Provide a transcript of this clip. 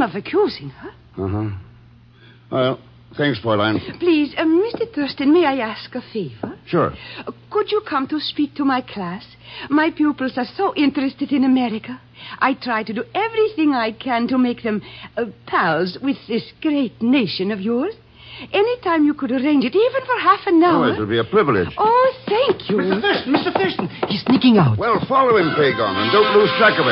of accusing her. Uh-huh. Well, thanks, Fräulein. Please, Mr. Thurston, may I ask a favor? Sure. Could you come to speak to my class? My pupils are so interested in America. I try to do everything I can to make them pals with this great nation of yours. Anytime you could arrange it, even for half an hour. Oh, it would be a privilege. Oh, thank you. Mr. Thurston, he's sneaking out. Well, follow him, Pagon, and don't lose track of him.